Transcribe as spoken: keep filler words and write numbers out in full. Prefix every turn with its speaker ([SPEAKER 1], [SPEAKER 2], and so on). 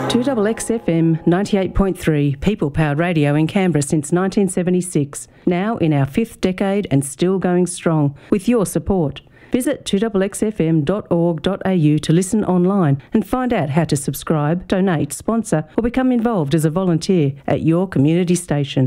[SPEAKER 1] two X X F M ninety-eight point three, people-powered radio in Canberra since nineteen seventy-six. Now in our fifth decade and still going strong, with your support. Visit two X X F M dot org dot a u to listen online and find out how to subscribe, donate, sponsor or become involved as a volunteer at your community station.